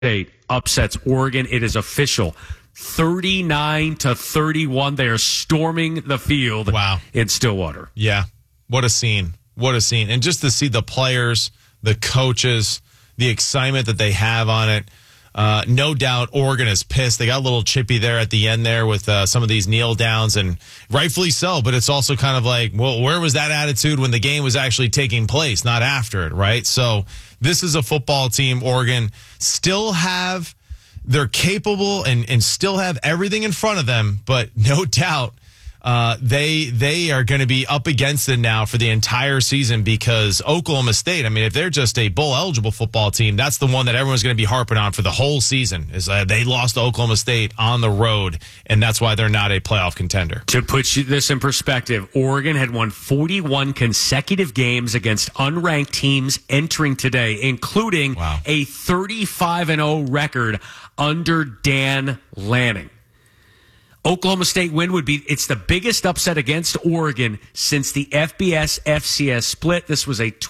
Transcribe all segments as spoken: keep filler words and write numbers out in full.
State upsets Oregon. It is official. thirty-nine to thirty-one. They are storming the field wow. in Stillwater. Yeah. What a scene. What a scene. And just to see the players, the coaches, the excitement that they have on it. Uh, no doubt Oregon is pissed. They got a little chippy there at the end there with uh, some of these kneel downs, and rightfully so, but it's also kind of like, well, where was that attitude when the game was actually taking place, not after it, right? So this is a football team, Oregon, still have, they're capable and, and still have everything in front of them, but no doubt Uh, they they are going to be up against it now for the entire season because Oklahoma State, I mean, if they're just a bowl-eligible football team, that's the one that everyone's going to be harping on for the whole season, is uh, they lost to Oklahoma State on the road, and that's why they're not a playoff contender. To put you this in perspective, Oregon had won forty-one consecutive games against unranked teams entering today, including wow. a thirty-five and oh record under Dan Lanning. Oklahoma State win would be, it's the biggest upset against Oregon since the F B S F C S split. This was a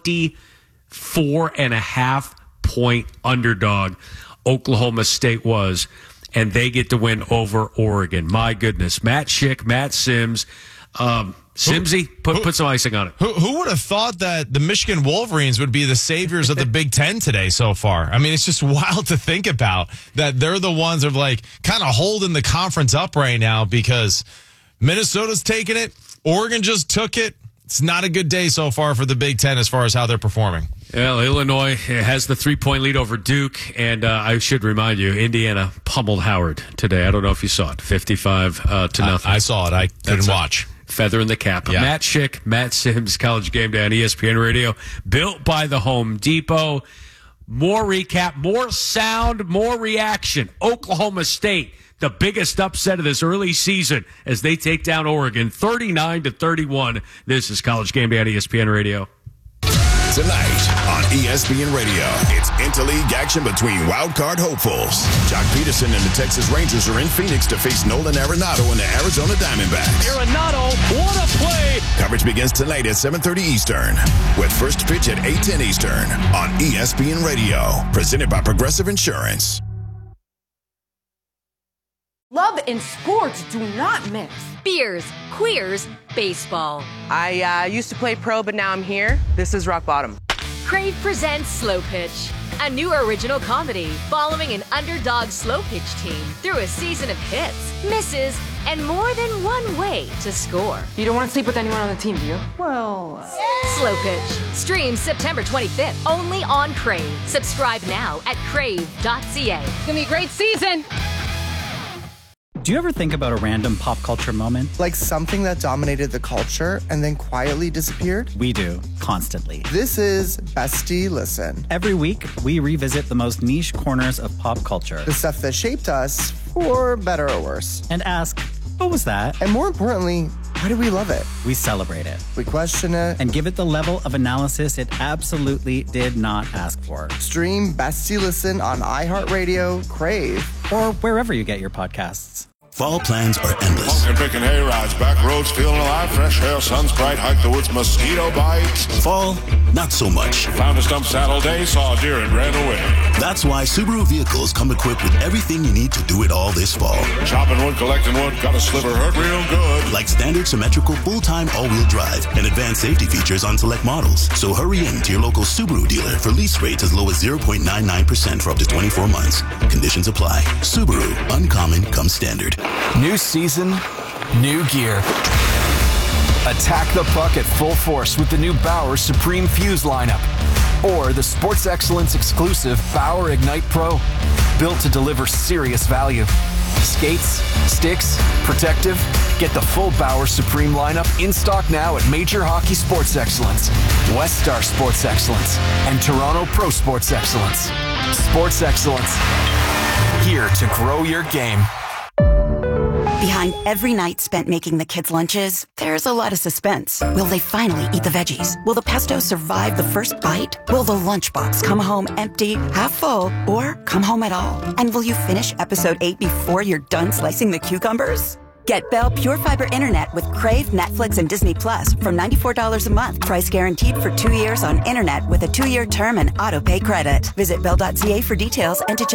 twenty-four and a half point underdog. Oklahoma State was, and they get to win over Oregon. My goodness. Matt Schick, Matt Sims, um, Simsy, put, who, put some icing on it. Who, who would have thought that the Michigan Wolverines would be the saviors of the Big Ten today so far? I mean, it's just wild to think about that they're the ones that are like kind of holding the conference up right now because Minnesota's taking it. Oregon just took it. It's not a good day so far for the Big Ten as far as how they're performing. Well, Illinois has the three-point lead over Duke, and uh, I should remind you, Indiana pummeled Howard today. I don't know if you saw it, fifty-five uh, to nothing. I, I saw it. I couldn't watch. Feather in the cap. Yeah. Matt Schick, Matt Sims, College Game Day on E S P N Radio, built by the Home Depot. More recap, more sound, more reaction. Oklahoma State, the biggest upset of this early season as they take down Oregon, thirty-nine to thirty-one. This is College Game Day on E S P N Radio. Tonight on E S P N Radio, it's interleague action between wildcard hopefuls. Jock Peterson and the Texas Rangers are in Phoenix to face Nolan Arenado and the Arizona Diamondbacks. Arenado, what a play! Coverage begins tonight at seven thirty Eastern, with first pitch at eight ten Eastern on E S P N Radio, presented by Progressive Insurance. Love and sports do not mix. Beers, queers, baseball. I uh, used to play pro, but now I'm here. This is rock bottom. Crave presents Slow Pitch, a new original comedy following an underdog slow pitch team through a season of hits, misses, and more than one way to score. You don't want to sleep with anyone on the team, do you? Well... Slow Pitch. Streams September twenty-fifth, only on Crave. Subscribe now at crave dot c a. It's going to be a great season. Do you ever think about a random pop culture moment? Like something that dominated the culture and then quietly disappeared? We do, constantly. This is Bestie Listen. Every week, we revisit the most niche corners of pop culture. The stuff that shaped us, for better or worse. And ask, what was that? And more importantly, why do we love it? We celebrate it. We question it. And give it the level of analysis it absolutely did not ask for. Stream Bestie Listen on iHeartRadio, Crave, or wherever you get your podcasts. Fall plans are endless. Walking, picking hay rides, back roads, feeling alive, fresh air, sun's bright, hike the woods, mosquito bites. Fall, not so much. Found a stump saddle day, saw a deer and ran away. That's why Subaru vehicles come equipped with everything you need to do it all this fall. Chopping wood, collecting wood, got a sliver hurt real good. Like standard symmetrical full-time all-wheel drive and advanced safety features on select models. So hurry in to your local Subaru dealer for lease rates as low as zero point nine nine percent for up to twenty-four months. Conditions apply. Subaru, uncommon comes standard. New season, new gear. Attack the puck at full force with the new Bauer Supreme Fuse lineup. Or the Sports Excellence exclusive Bauer Ignite Pro. Built to deliver serious value. Skates, sticks, protective. Get the full Bauer Supreme lineup in stock now at Major Hockey Sports Excellence, West Star Sports Excellence, and Toronto Pro Sports Excellence. Sports Excellence. Here to grow your game. Behind every night spent making the kids' lunches, there's a lot of suspense. Will they finally eat the veggies? Will the pesto survive the first bite? Will the lunchbox come home empty, half full, or come home at all? And will you finish episode eight before you're done slicing the cucumbers? Get Bell Pure Fiber Internet with Crave, Netflix, and Disney Plus from ninety-four dollars a month. Price guaranteed for two years on internet with a two-year term and auto pay credit. Visit bell dot c a for details and to check